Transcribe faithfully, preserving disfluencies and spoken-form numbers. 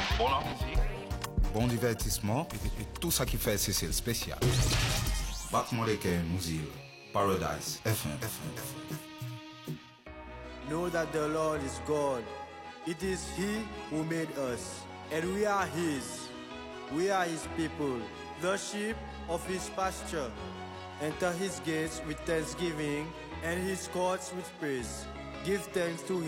Bon appétit. Bon divertissement et, et tout ça qui fait C C L spécial. Battement les cœurs, Mouzil, Paradise, F un, F un, F un. Know that the Lord is God. It is He who made us, and we are His. We are His people, the sheep of His pasture. Enter His gates with thanksgiving and His courts with praise. Give thanks to Him.